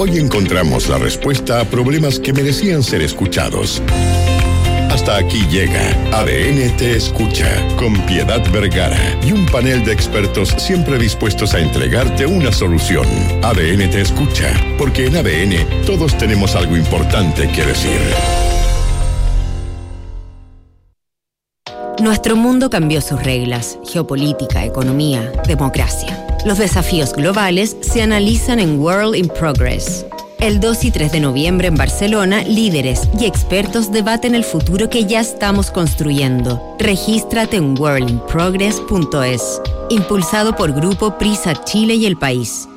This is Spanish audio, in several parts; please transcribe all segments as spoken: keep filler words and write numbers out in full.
Hoy encontramos la respuesta a problemas que merecían ser escuchados. Hasta aquí llega A D N Te Escucha, con Piedad Vergara y un panel de expertos siempre dispuestos a entregarte una solución. A D N Te Escucha, porque en A D N todos tenemos algo importante que decir. Nuestro mundo cambió sus reglas, geopolítica, economía, democracia. Los desafíos globales se analizan en World in Progress. El dos y tres de noviembre en Barcelona, líderes y expertos debaten el futuro que ya estamos construyendo. Regístrate en world in progress punto es. Impulsado por Grupo Prisa Chile y El País.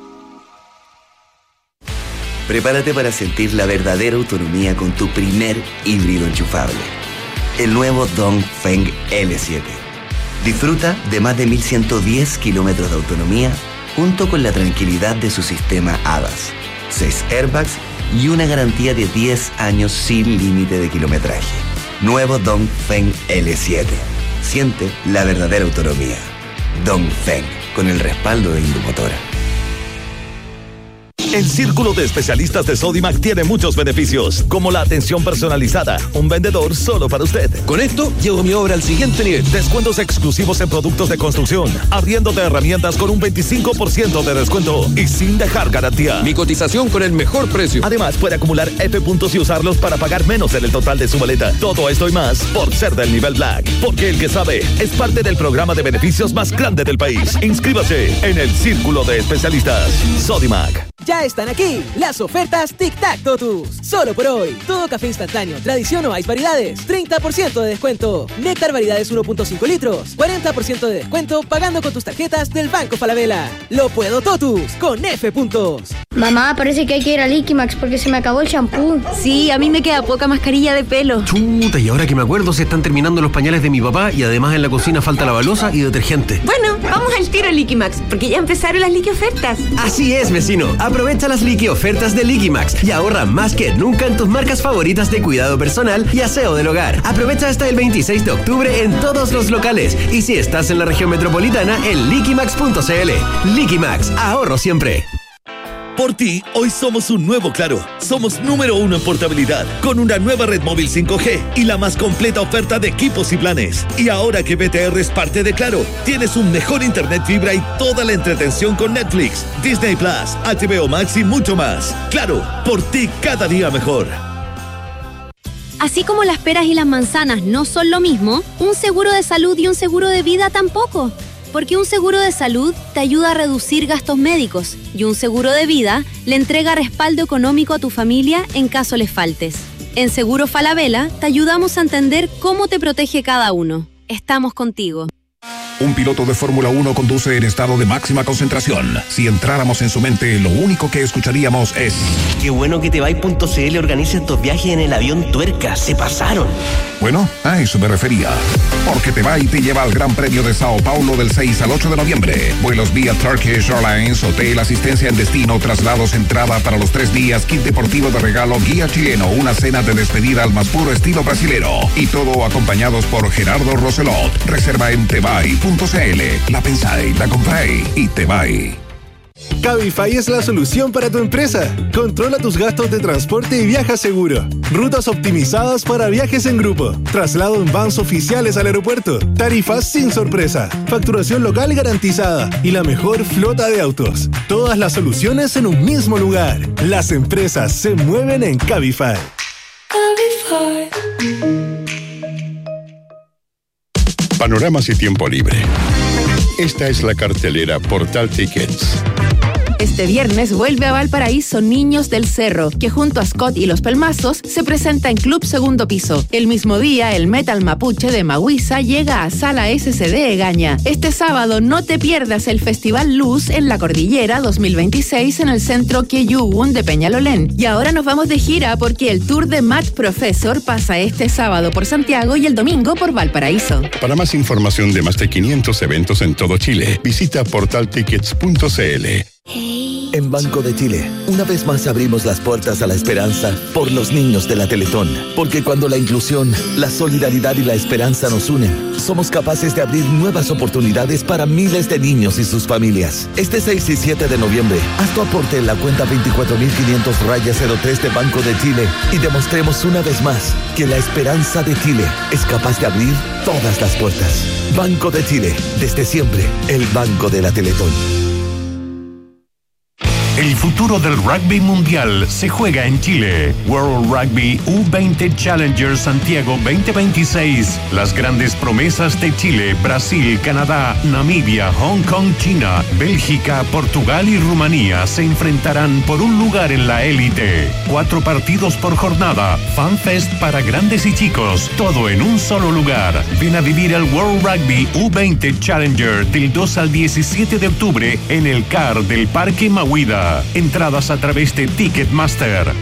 Prepárate para sentir la verdadera autonomía con tu primer híbrido enchufable. El nuevo Dongfeng L siete. Disfruta de más de mil ciento diez kilómetros de autonomía junto con la tranquilidad de su sistema A D A S. seis airbags y una garantía de diez años sin límite de kilometraje. Nuevo Dongfeng L siete. Siente la verdadera autonomía. Dongfeng, con el respaldo de Indumotora. El Círculo de Especialistas de Sodimac tiene muchos beneficios, como la atención personalizada, un vendedor solo para usted. Con esto, llevo mi obra al siguiente nivel. Descuentos exclusivos en productos de construcción, arriendo de herramientas con un veinticinco por ciento de descuento y sin dejar garantía. Mi cotización con el mejor precio. Además, puede acumular F puntos y usarlos para pagar menos en el total de su maleta. Todo esto y más por ser del nivel Black. Porque el que sabe es parte del programa de beneficios más grande del país. Inscríbase en el Círculo de Especialistas. Sodimac. Ya están aquí las ofertas Tic Tac Totus. Solo por hoy. Todo café instantáneo, tradición o hay variedades. treinta por ciento de descuento. Néctar variedades uno punto cinco litros. cuarenta por ciento de descuento pagando con tus tarjetas del Banco Falabella. Lo puedo Totus con F puntos. Mamá, parece que hay que ir a Liquimax porque se me acabó el shampoo. Sí, a mí me queda poca mascarilla de pelo. Chuta, y ahora que me acuerdo se están terminando los pañales de mi papá y además en la cocina falta la balosa y detergente. Bueno, vamos al tiro a Liquimax porque ya empezaron las liqui ofertas. Así es, vecino. Aprovecha las liqui ofertas de Liquimax y ahorra más que nunca en tus marcas favoritas de cuidado personal y aseo del hogar. Aprovecha hasta el veintiséis de octubre en todos los locales y si estás en la región metropolitana en liquimax punto cl. Liquimax, ahorro siempre. Por ti, hoy somos un nuevo Claro. Somos número uno en portabilidad, con una nueva red móvil cinco G y la más completa oferta de equipos y planes. Y ahora que B T R es parte de Claro, tienes un mejor internet fibra y toda la entretención con Netflix, Disney Plus, H B O Max y mucho más. Claro, por ti cada día mejor. Así como las peras y las manzanas no son lo mismo, un seguro de salud y un seguro de vida tampoco. Porque un seguro de salud te ayuda a reducir gastos médicos y un seguro de vida le entrega respaldo económico a tu familia en caso les faltes. En Seguro Falabella te ayudamos a entender cómo te protege cada uno. Estamos contigo. Un piloto de Fórmula uno conduce en estado de máxima concentración. Si entráramos en su mente, lo único que escucharíamos es... Qué bueno que Tebay punto cl organiza estos viajes en el avión Tuerca. Se pasaron. Bueno, a eso me refería. Porque Tebay te lleva al Gran Premio de Sao Paulo del seis al ocho de noviembre. Vuelos vía Turkish Airlines, hotel, asistencia en destino, traslados, entrada para los tres días, kit deportivo de regalo, guía chileno, una cena de despedida al más puro estilo brasilero. Y todo acompañados por Gerardo Roselot. Reserva en Tebay punto cl. La pensáis, la compráis y Tebay. Cabify es la solución para tu empresa. Controla tus gastos de transporte y viaja seguro. Rutas optimizadas para viajes en grupo. Traslado en vans oficiales al aeropuerto. Tarifas sin sorpresa. Facturación local garantizada. Y la mejor flota de autos. Todas las soluciones en un mismo lugar. Las empresas se mueven en Cabify. Cabify. Panoramas y tiempo libre. Esta es la cartelera Portal Tickets. Este viernes vuelve a Valparaíso Niños del Cerro, que junto a Scott y Los Pelmazos se presenta en Club Segundo Piso. El mismo día, el Metal Mapuche de Mahuiza llega a Sala S C D Egaña. Este sábado no te pierdas el Festival Luz en la Cordillera dos mil veintiséis en el Centro Keyugun de Peñalolén. Y ahora nos vamos de gira porque el tour de Matt Professor pasa este sábado por Santiago y el domingo por Valparaíso. Para más información de más de quinientos eventos en todo Chile, visita portal tickets punto cl. En Banco de Chile, una vez más abrimos las puertas a la esperanza por los niños de la Teletón. Porque cuando la inclusión, la solidaridad y la esperanza nos unen, somos capaces de abrir nuevas oportunidades para miles de niños y sus familias. Este seis y siete de noviembre, haz tu aporte en la cuenta veinticuatro mil quinientos raya cero tres de Banco de Chile y demostremos una vez más que la esperanza de Chile es capaz de abrir todas las puertas. Banco de Chile, desde siempre, el banco de la Teletón. El futuro del rugby mundial se juega en Chile. World Rugby U veinte Challenger Santiago veinte veintiséis. Las grandes promesas de Chile, Brasil, Canadá, Namibia, Hong Kong, China, Bélgica, Portugal y Rumanía se enfrentarán por un lugar en la élite. Cuatro partidos por jornada, FanFest para grandes y chicos, todo en un solo lugar. Ven a vivir el World Rugby U veinte Challenger del dos al diecisiete de octubre en el C A R del Parque Mahuida. Entradas a través de Ticketmaster.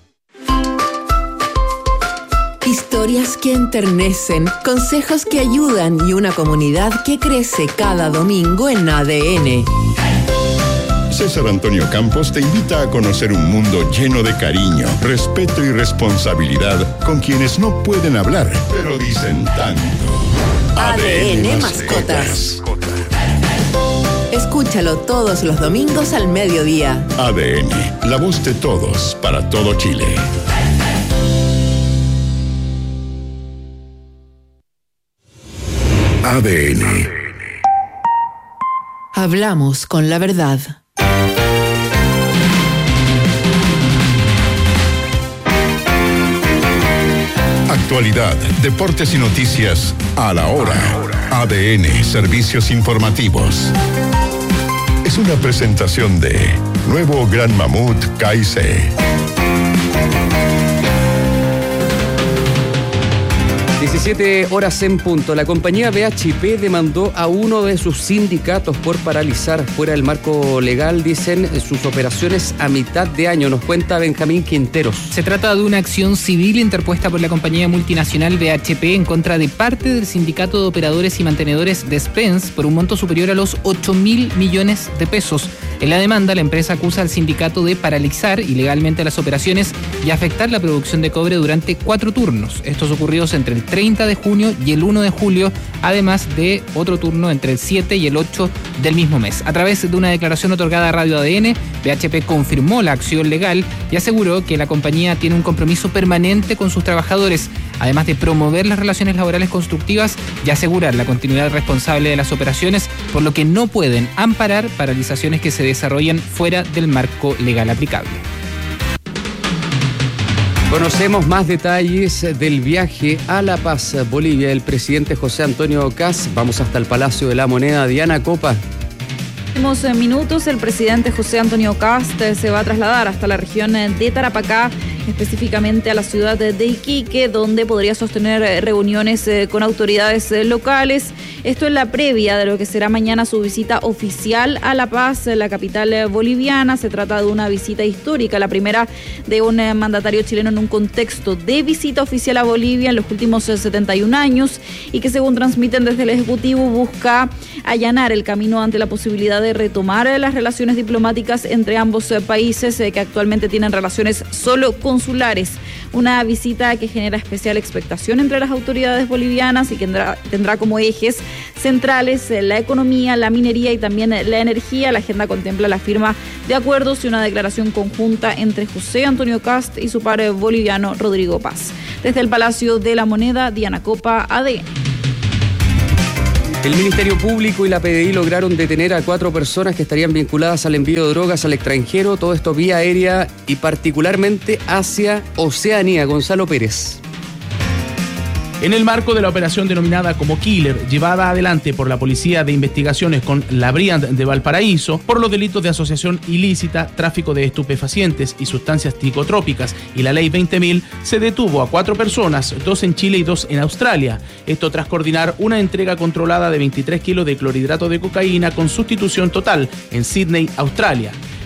Historias que enternecen, consejos que ayudan y una comunidad que crece cada domingo en A D N. César Antonio Campos te invita a conocer un mundo lleno de cariño, respeto y responsabilidad con quienes no pueden hablar, pero dicen tanto. A D N Mascotas. Escúchalo todos los domingos al mediodía. A D N, la voz de todos para todo Chile. A D N. Hablamos con la verdad. Actualidad, deportes y noticias a la hora. A D N, servicios informativos. Es una presentación de Nuevo Gran Mamut K I C. diecisiete horas en punto. La compañía B H P demandó a uno de sus sindicatos por paralizar fuera del marco legal, dicen, sus operaciones a mitad de año. Nos cuenta Benjamín Quinteros. Se trata de una acción civil interpuesta por la compañía multinacional B H P en contra de parte del sindicato de operadores y mantenedores de Spence por un monto superior a los ocho mil millones de pesos. En la demanda, la empresa acusa al sindicato de paralizar ilegalmente las operaciones y afectar la producción de cobre durante cuatro turnos. Estos ocurridos entre el treinta de junio y el uno de julio, además de otro turno entre el siete y el ocho del mismo mes. A través de una declaración otorgada a Radio A D N, B H P confirmó la acción legal y aseguró que la compañía tiene un compromiso permanente con sus trabajadores, además de promover las relaciones laborales constructivas y asegurar la continuidad responsable de las operaciones, por lo que no pueden amparar paralizaciones que se desarrollen fuera del marco legal aplicable. Conocemos más detalles del viaje a La Paz, Bolivia, del presidente José Antonio Kast. Vamos hasta el Palacio de la Moneda. Diana Copa. En unos minutos, el presidente José Antonio Kast se va a trasladar hasta la región de Tarapacá, específicamente a la ciudad de Iquique, donde podría sostener reuniones con autoridades locales. Esto es la previa de lo que será mañana su visita oficial a La Paz, la capital boliviana. Se trata de una visita histórica, la primera de un mandatario chileno en un contexto de visita oficial a Bolivia en los últimos setenta y un años, y que, según transmiten desde el Ejecutivo, busca allanar el camino ante la posibilidad de retomar las relaciones diplomáticas entre ambos países, que actualmente tienen relaciones solo consulares. Una visita que genera especial expectación entre las autoridades bolivianas y que tendrá, tendrá como ejes centrales la economía, la minería y también la energía. La agenda contempla la firma de acuerdos y una declaración conjunta entre José Antonio Kast y su par boliviano Rodrigo Paz. Desde el Palacio de la Moneda, Diana Copa, A D N. El Ministerio Público y la P D I lograron detener a cuatro personas que estarían vinculadas al envío de drogas al extranjero, todo esto vía aérea y particularmente hacia Oceanía. Gonzalo Pérez. En el marco de la operación denominada como Killer, llevada adelante por la Policía de Investigaciones con la Briand de Valparaíso, por los delitos de asociación ilícita, tráfico de estupefacientes y sustancias psicotrópicas y la Ley veinte mil, se detuvo a cuatro personas, dos en Chile y dos en Australia. Esto tras coordinar una entrega controlada de veintitrés kilos de clorhidrato de cocaína con sustitución total en Sydney, Australia.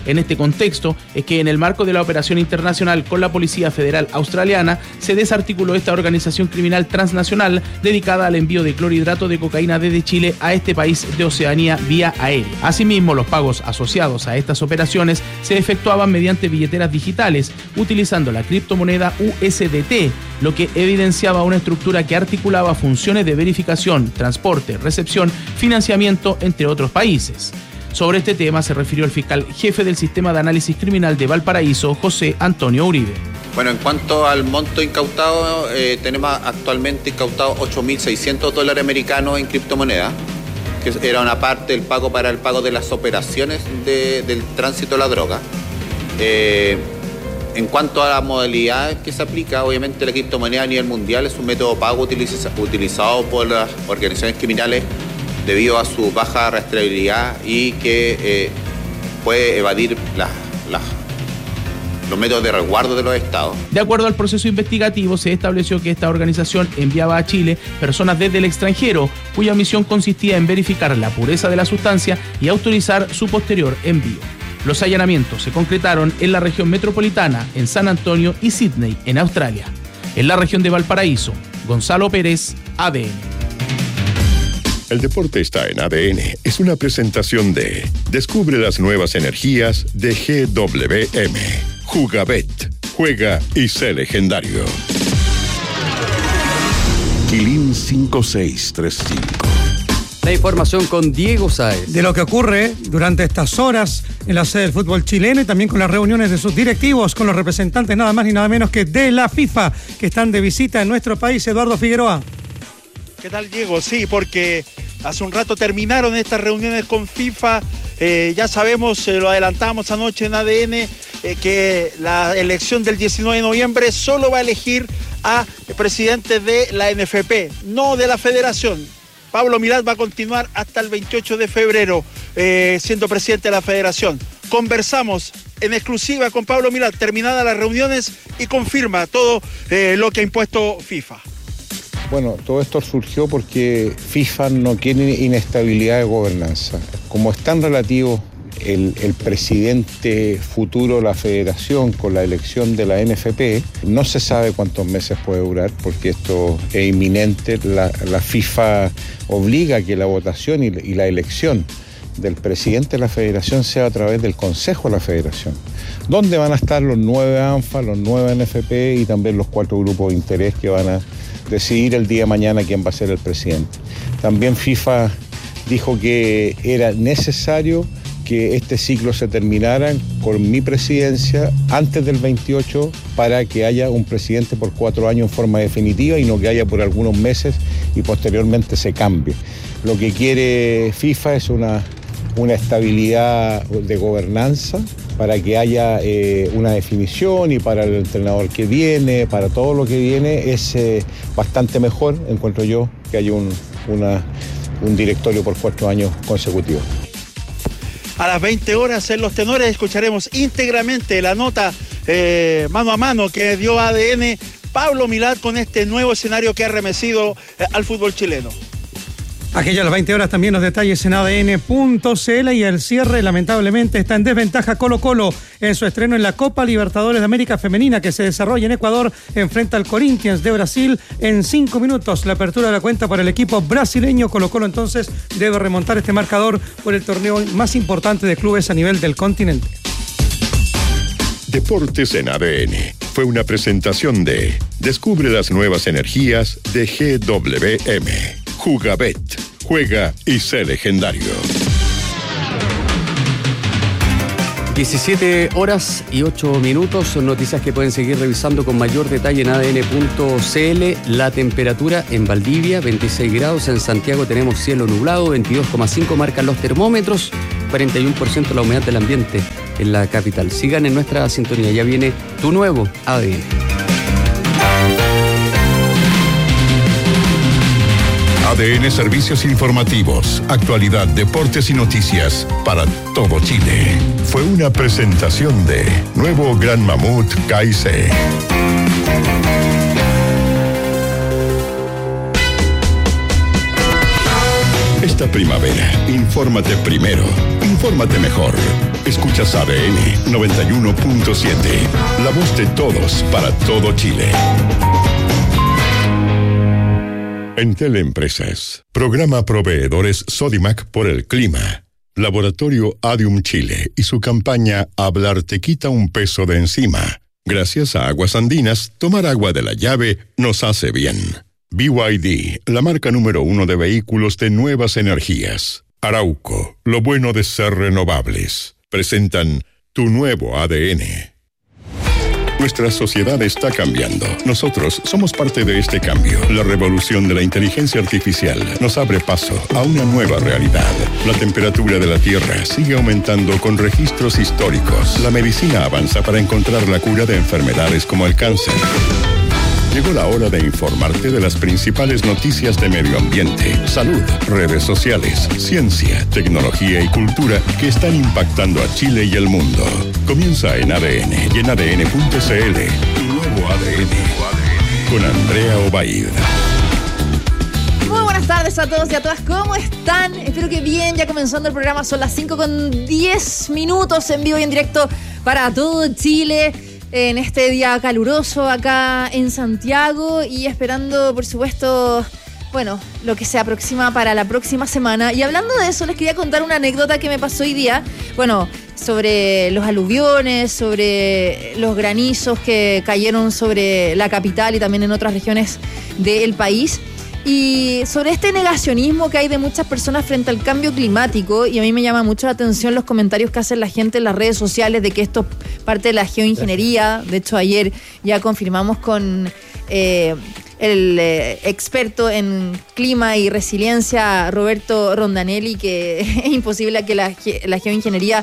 En este contexto es que en el marco de la operación internacional con la Policía Federal Australiana se desarticuló esta organización criminal transnacional dedicada al envío de clorhidrato de cocaína desde Chile a este país de Oceanía vía aérea. Asimismo, los pagos asociados a estas operaciones se efectuaban mediante billeteras digitales, utilizando la criptomoneda U S D T, lo que evidenciaba una estructura que articulaba funciones de verificación, transporte, recepción, financiamiento, entre otros países. Sobre este tema se refirió el fiscal jefe del Sistema de Análisis Criminal de Valparaíso, José Antonio Uribe. Bueno, en cuanto al monto incautado, eh, tenemos actualmente incautados ocho mil seiscientos dólares americanos en criptomonedas, que era una parte del pago para el pago de las operaciones de, del tránsito de la droga. Eh, en cuanto a la modalidad que se aplica, obviamente la criptomoneda a nivel mundial es un método de pago utiliza, utilizado por las organizaciones criminales debido a su baja rastreabilidad y que eh, puede evadir las, las, los métodos de resguardo de los estados. De acuerdo al proceso investigativo, se estableció que esta organización enviaba a Chile personas desde el extranjero, cuya misión consistía en verificar la pureza de la sustancia y autorizar su posterior envío. Los allanamientos se concretaron en la región metropolitana, en San Antonio y Sydney, en Australia. En la región de Valparaíso, Gonzalo Pérez, A D N. El deporte está en A D N. Es una presentación de Descubre las nuevas energías de G W M. Jugabet. Juega y sé legendario. Quilín cinco seis tres cinco. La información con Diego Sáez. De lo que ocurre durante estas horas en la sede del fútbol chileno y también con las reuniones de sus directivos, con los representantes nada más ni nada menos que de la FIFA, que están de visita en nuestro país. Eduardo Figueroa. ¿Qué tal, Diego? Sí, porque hace un rato terminaron estas reuniones con FIFA. Eh, ya sabemos, eh, lo adelantamos anoche en A D N, eh, que la elección del diecinueve de noviembre solo va a elegir a presidente de la N F P, no de la federación. Pablo Milad va a continuar hasta el veintiocho de febrero eh, siendo presidente de la federación. Conversamos en exclusiva con Pablo Milad, terminadas las reuniones, y confirma todo eh, lo que ha impuesto FIFA. Bueno, todo esto surgió porque FIFA no quiere inestabilidad de gobernanza. Como es tan relativo el, el presidente futuro de la federación con la elección de la N F P, no se sabe cuántos meses puede durar porque esto es inminente. La, la FIFA obliga a que la votación y, y la elección del presidente de la federación sea a través del Consejo de la Federación, donde van a estar los nueve ANFA, los nueve N F P y también los cuatro grupos de interés que van a decidir el día de mañana quién va a ser el presidente. También FIFA dijo que era necesario que este ciclo se terminara con mi presidencia antes del veintiocho para que haya un presidente por cuatro años en forma definitiva y no que haya por algunos meses y posteriormente se cambie. Lo que quiere FIFA es una, una estabilidad de gobernanza para que haya eh, una definición, y para el entrenador que viene, para todo lo que viene, es eh, bastante mejor, encuentro yo, que haya un, una, un directorio por cuatro años consecutivos. A las veinte horas en Los Tenores escucharemos íntegramente la nota eh, mano a mano que dio A D N Pablo Milad con este nuevo escenario que ha remecido eh, al fútbol chileno. Aquí a las veinte horas también los detalles en A D N punto C L, y el cierre lamentablemente está en desventaja Colo Colo en su estreno en la Copa Libertadores de América Femenina que se desarrolla en Ecuador. Enfrenta al Corinthians de Brasil en cinco minutos. La apertura de la cuenta para el equipo brasileño. Colo Colo entonces debe remontar este marcador por el torneo más importante de clubes a nivel del continente. Deportes en A D N fue una presentación de Descubre las nuevas energías de G W M. Jugabet. Juega y sé legendario. diecisiete horas y ocho minutos. Son noticias que pueden seguir revisando con mayor detalle en A D N punto C L. La temperatura en Valdivia, veintiséis grados. En Santiago tenemos cielo nublado, veintidós coma cinco marcan los termómetros. cuarenta y uno por ciento la humedad del ambiente en la capital. Sigan en nuestra sintonía. Ya viene tu nuevo A D N. A D N Servicios Informativos, actualidad, deportes y noticias para todo Chile. Fue una presentación de Nuevo Gran Mamut K I C. Esta primavera, infórmate primero, infórmate mejor. Escuchas A D N noventa y uno punto siete, la voz de todos para todo Chile. En Teleempresas, programa Proveedores Sodimac por el clima. Laboratorio Adium Chile y su campaña Hablar te quita un peso de encima. Gracias a Aguas Andinas, tomar agua de la llave nos hace bien. B Y D, la marca número uno de vehículos de nuevas energías. Arauco, lo bueno de ser renovables. Presentan Tu Nuevo A D N. Nuestra sociedad está cambiando. Nosotros somos parte de este cambio. La revolución de la inteligencia artificial nos abre paso a una nueva realidad. La temperatura de la Tierra sigue aumentando con registros históricos. La medicina avanza para encontrar la cura de enfermedades como el cáncer. Llegó la hora de informarte de las principales noticias de medio ambiente, salud, redes sociales, ciencia, tecnología y cultura que están impactando a Chile y el mundo. Comienza en A D N y en A D N punto C L. Tu nuevo A D N con Andrea Obaid. Muy buenas tardes a todos y a todas. ¿Cómo están? Espero que bien. Ya comenzando el programa. Son las cinco con diez minutos en vivo y en directo para todo Chile. En este día caluroso acá en Santiago y esperando, por supuesto, bueno, lo que se aproxima para la próxima semana. Y hablando de eso, les quería contar una anécdota que me pasó hoy día, bueno, sobre los aluviones, sobre los granizos que cayeron sobre la capital y también en otras regiones del país. Y sobre este negacionismo que hay de muchas personas frente al cambio climático, y a mí me llama mucho la atención los comentarios que hace la gente en las redes sociales de que esto es parte de la geoingeniería. De hecho, ayer ya confirmamos con eh, el eh, experto en clima y resiliencia, Roberto Rondanelli, que es imposible que la, la geoingeniería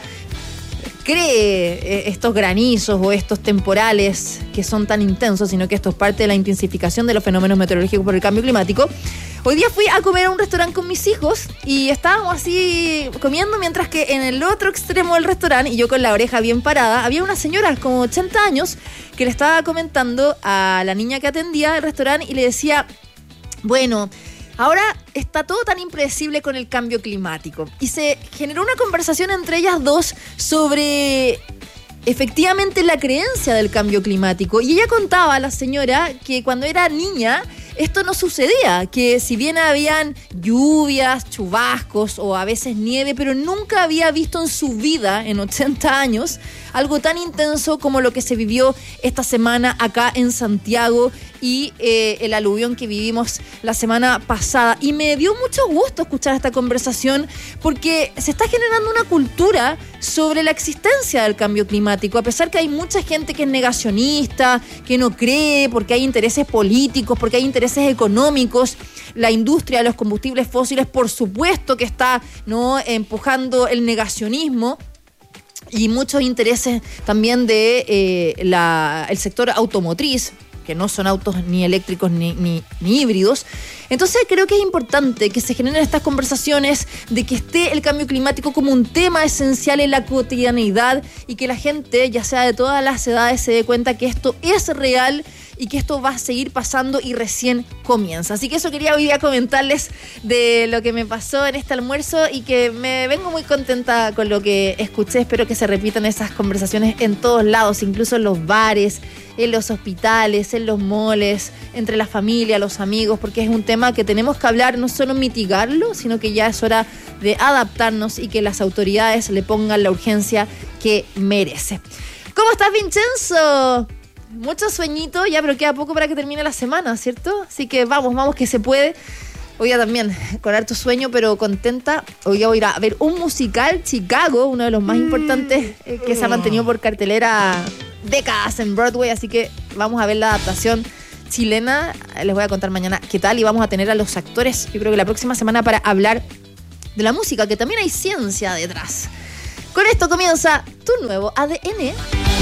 cree estos granizos o estos temporales que son tan intensos, sino que esto es parte de la intensificación de los fenómenos meteorológicos por el cambio climático. Hoy día fui a comer a un restaurante con mis hijos y estábamos así comiendo, mientras que en el otro extremo del restaurante, y yo con la oreja bien parada, había una señora como ochenta años que le estaba comentando a la niña que atendía el restaurante y le decía, bueno, ahora está todo tan impredecible con el cambio climático. Y se generó una conversación entre ellas dos sobre efectivamente la creencia del cambio climático. Y ella contaba a la señora que cuando era niña esto no sucedía, que si bien habían lluvias, chubascos o a veces nieve, pero nunca había visto en su vida, en ochenta años, algo tan intenso como lo que se vivió esta semana acá en Santiago y eh, el aluvión que vivimos la semana pasada. Y me dio mucho gusto escuchar esta conversación porque se está generando una cultura sobre la existencia del cambio climático, a pesar que hay mucha gente que es negacionista, que no cree, porque hay intereses políticos, porque hay intereses económicos. La industria de los combustibles fósiles, por supuesto que está, ¿no?, empujando el negacionismo. Y muchos intereses también de eh, la, el sector automotriz, que no son autos ni eléctricos ni, ni, ni híbridos. Entonces creo que es importante que se generen estas conversaciones de que esté el cambio climático como un tema esencial en la cotidianeidad y que la gente, ya sea de todas las edades, se dé cuenta que esto es real y que esto va a seguir pasando y recién comienza. Así que eso quería hoy día comentarles de lo que me pasó en este almuerzo y que me vengo muy contenta con lo que escuché. Espero que se repitan esas conversaciones en todos lados, incluso en los bares, en los hospitales, en los moles, entre la familia, los amigos, porque es un tema que tenemos que hablar, no solo mitigarlo, sino que ya es hora de adaptarnos y que las autoridades le pongan la urgencia que merece. ¿Cómo estás, Vincenzo? Mucho sueñito, ya, pero queda poco para que termine la semana, ¿cierto? Así que vamos, vamos, que se puede. Hoy día también, con harto sueño, pero contenta. Hoy día voy a ir a ver un musical, Chicago, uno de los más mm. importantes eh, que se ha mantenido por cartelera décadas en Broadway, así que vamos a ver la adaptación chilena. Les voy a contar mañana qué tal y vamos a tener a los actores, yo creo que la próxima semana, para hablar de la música, que también hay ciencia detrás. Con esto comienza tu nuevo A D N.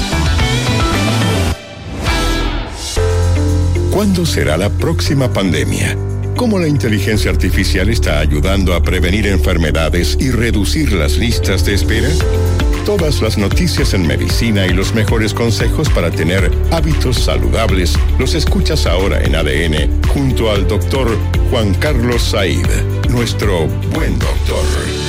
¿Cuándo será la próxima pandemia? ¿Cómo la inteligencia artificial está ayudando a prevenir enfermedades y reducir las listas de espera? Todas las noticias en medicina y los mejores consejos para tener hábitos saludables los escuchas ahora en A D N junto al doctor Juan Carlos Said, nuestro buen doctor.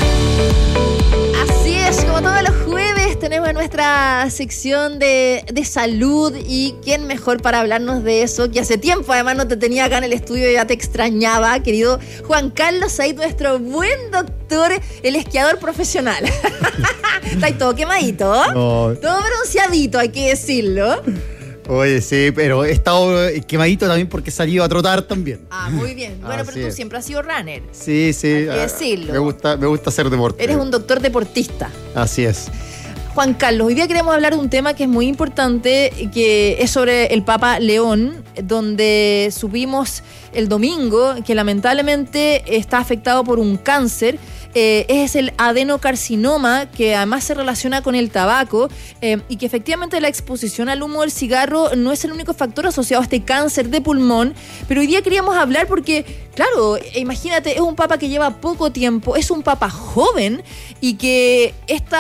Así es, como todos los jueves tenemos nuestra sección de, de salud y quién mejor para hablarnos de eso, que hace tiempo además no te tenía acá en el estudio, ya te extrañaba, querido Juan Carlos Said, nuestro buen doctor, el esquiador profesional. Está ahí todo quemadito, No. todo bronceadito, hay que decirlo. Oye, sí, pero he estado quemadito también porque he salido a trotar también. Ah, muy bien. Bueno, Así pero tú es. siempre has sido runner. Sí, sí. Hay que ah, decirlo. Me gusta, me gusta hacer deporte. Eres un doctor deportista. Así es. Juan Carlos, hoy día queremos hablar de un tema que es muy importante, que es sobre el Papa León, donde supimos el domingo que lamentablemente está afectado por un cáncer. Eh, es el adenocarcinoma, que además se relaciona con el tabaco, eh, y que efectivamente la exposición al humo del cigarro no es el único factor asociado a este cáncer de pulmón, pero hoy día queríamos hablar porque, claro, imagínate, es un papa que lleva poco tiempo, es un papa joven, y que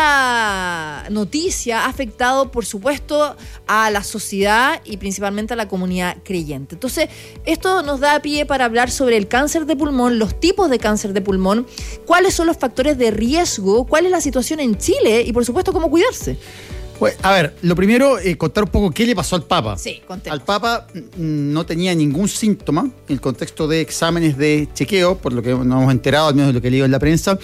esta noticia ha afectado, por supuesto, a la sociedad y principalmente a la comunidad creyente. Entonces, esto nos da pie para hablar sobre el cáncer de pulmón, los tipos de cáncer de pulmón, cuáles son los factores de riesgo, cuál es la situación en Chile y, por supuesto, cómo cuidarse. Pues, a ver, lo primero, eh, contar un poco qué le pasó al Papa. Sí, contemos. Al Papa mm, no tenía ningún síntoma en el contexto de exámenes de chequeo, por lo que nos hemos enterado, al menos de lo que he leído en la prensa.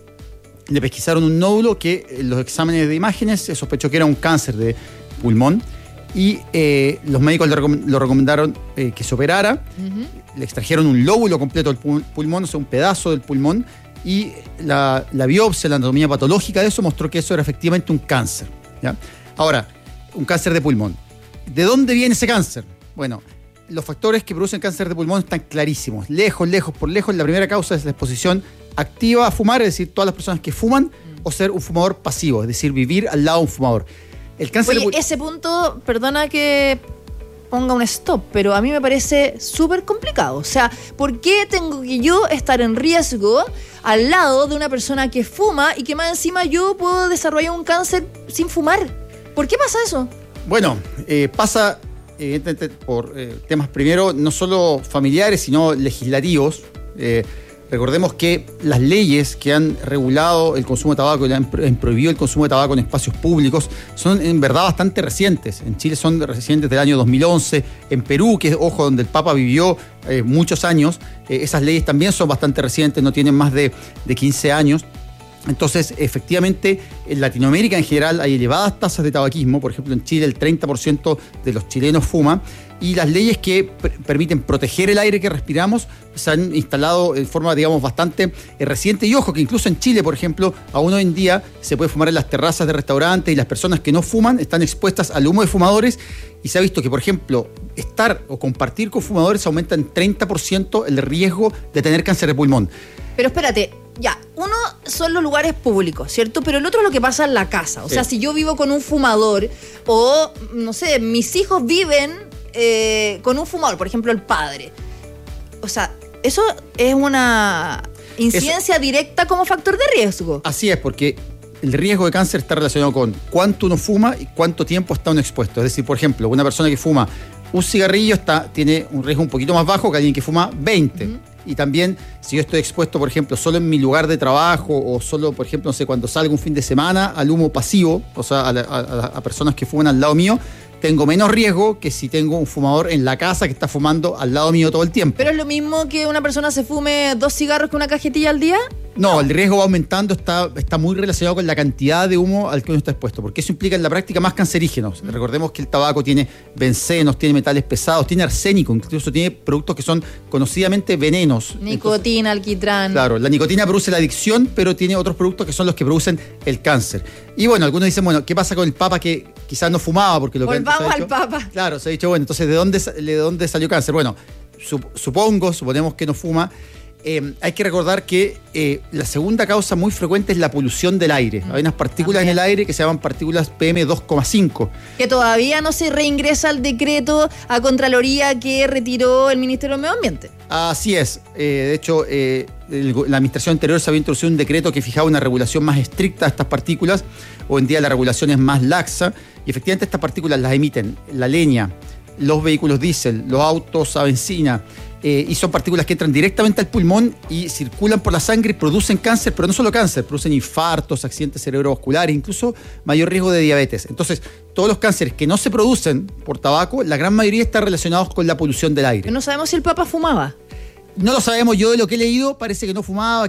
Le pesquisaron un nódulo que en los exámenes de imágenes se sospechó que era un cáncer de pulmón y eh, los médicos le recom- lo recomendaron eh, que se operara. Uh-huh. Le extrajeron un lóbulo completo del pul- pulmón, o sea, un pedazo del pulmón, y la, la biopsia, la anatomía patológica de eso mostró que eso era efectivamente un cáncer, ¿ya? Ahora, un cáncer de pulmón. ¿De dónde viene ese cáncer? Bueno, los factores que producen cáncer de pulmón están clarísimos. Lejos, lejos, por lejos, la primera causa es la exposición activa a fumar, es decir, todas las personas que fuman, mm. o ser un fumador pasivo, es decir, vivir al lado de un fumador. El cáncer Oye, de pul- ese punto, perdona que ponga un stop, pero a mí me parece súper complicado. O sea, ¿por qué tengo que yo estar en riesgo al lado de una persona que fuma y que más encima yo puedo desarrollar un cáncer sin fumar? ¿Por qué pasa eso? Bueno, eh, pasa evidentemente por eh, temas primero no solo familiares, sino legislativos. Eh, recordemos que las leyes que han regulado el consumo de tabaco y han, han prohibido el consumo de tabaco en espacios públicos son en verdad bastante recientes. En Chile son recientes del año dos mil once. En Perú, que es, ojo, donde el Papa vivió eh, muchos años, eh, esas leyes también son bastante recientes, no tienen más de, de quince años. Entonces, efectivamente, en Latinoamérica en general hay elevadas tasas de tabaquismo. Por ejemplo, en Chile el treinta por ciento de los chilenos fuma. Y las leyes que per- permiten proteger el aire que respiramos se han instalado en forma, digamos, bastante eh, reciente. Y ojo, que incluso en Chile, por ejemplo, aún hoy en día se puede fumar en las terrazas de restaurantes y las personas que no fuman están expuestas al humo de fumadores. Y se ha visto que, por ejemplo, estar o compartir con fumadores aumenta en treinta por ciento el riesgo de tener cáncer de pulmón. Pero espérate, ya, uno son los lugares públicos, ¿cierto? Pero el otro es lo que pasa en la casa. O sea, Sí. si yo vivo con un fumador o, no sé, mis hijos viven eh, con un fumador, por ejemplo, el padre. O sea, eso es una incidencia directa como factor de riesgo. Así es, porque el riesgo de cáncer está relacionado con cuánto uno fuma y cuánto tiempo está uno expuesto. Es decir, por ejemplo, una persona que fuma un cigarrillo está, tiene un riesgo un poquito más bajo que alguien que fuma veinte. Uh-huh. Y también, si yo estoy expuesto, por ejemplo, solo en mi lugar de trabajo o solo, por ejemplo, no sé, cuando salgo un fin de semana al humo pasivo, o sea, a, la, a, a personas que fuman al lado mío, tengo menos riesgo que si tengo un fumador en la casa que está fumando al lado mío todo el tiempo. ¿Pero es lo mismo que una persona se fume dos cigarros que una cajetilla al día? No, el riesgo va aumentando, está, está muy relacionado con la cantidad de humo al que uno está expuesto, porque eso implica en la práctica más cancerígenos. Mm. Recordemos que el tabaco tiene bencenos, tiene metales pesados, tiene arsénico, incluso tiene productos que son conocidamente venenos. Nicotina, Entonces, alquitrán. Claro, la nicotina produce la adicción, pero tiene otros productos que son los que producen el cáncer. Y bueno, algunos dicen, bueno, ¿qué pasa con el Papa que quizás no fumaba? Porque lo Volvamos que se ha al dicho, Papa. Claro, se ha dicho, bueno, entonces, ¿de dónde, de dónde salió cáncer? Bueno, supongo, suponemos que no fuma. Eh, hay que recordar que eh, la segunda causa muy frecuente es la polución del aire. Hay unas partículas en el aire que se llaman partículas P M dos coma cinco. Que todavía no se reingresa al decreto a Contraloría que retiró el Ministerio del Medio Ambiente. Así es. Eh, de hecho, eh, el, la administración anterior se había introducido un decreto que fijaba una regulación más estricta a estas partículas. Hoy en día la regulación es más laxa y efectivamente estas partículas las emiten la leña, los vehículos diésel, los autos a benzina. Eh, y son partículas que entran directamente al pulmón y circulan por la sangre y producen cáncer, pero no solo cáncer, producen infartos, accidentes cerebrovasculares, incluso mayor riesgo de diabetes. Entonces, todos los cánceres que no se producen por tabaco, la gran mayoría están relacionados con la polución del aire. Pero no sabemos si el Papa fumaba. No lo sabemos, yo de lo que he leído parece que no fumaba,